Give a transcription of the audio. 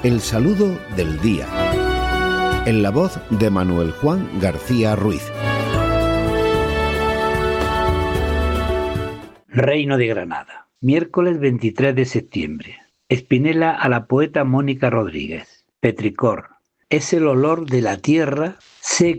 El saludo del día. En la voz de Manuel Juan García Ruiz. Reino de Granada. Miércoles 23 de septiembre. Espinela a la poeta Mónica Rodríguez. Petricor. Es el olor de la tierra seca